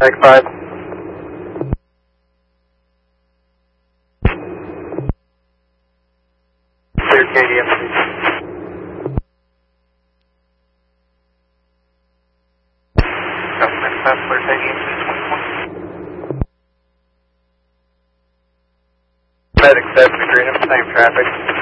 Tag 5. Clear KDM. Government Passport KDM 21. Medic 7, agreeing with same traffic.